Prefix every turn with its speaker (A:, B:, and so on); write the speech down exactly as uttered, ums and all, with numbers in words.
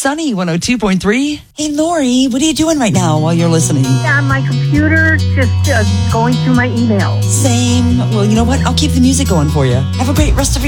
A: Sunny one oh two point three.
B: Hey, Lori, what are you doing right now while you're listening?
C: On my computer, just uh, going through my emails.
B: Same. Well, you know what? I'll keep the music going for you. Have a great rest of your